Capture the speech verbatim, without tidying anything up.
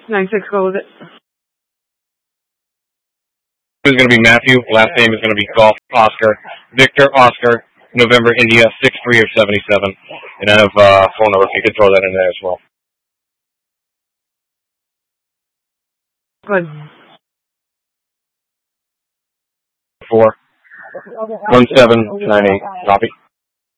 nine six, what was it? It's going to be Matthew. Last name is going to be Golf Oscar. Victor Oscar, November India, six three of seventy-seven. And I have a uh, phone number if you could throw that in there as well. Good. Four. One seven nine eight. Copy.